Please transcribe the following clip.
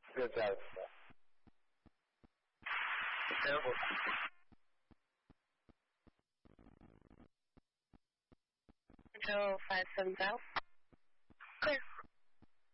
又这样子的。Terrible. Control 570. Clear.